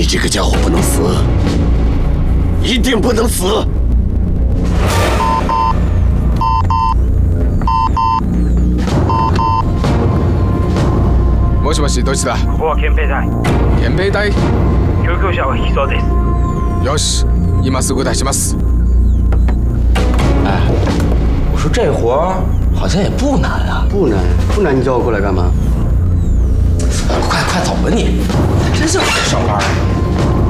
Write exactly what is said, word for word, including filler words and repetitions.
你这个家伙不能死，一定不能死！ もしもし、どっちだ？ ここは憲兵隊。 憲兵隊？ 救急車は必要です。 よし，今すぐ出します。 哎，我说这活儿好像也不难啊。 不难，不难，你叫我过来干嘛？ 快快走吧你，真像来上班。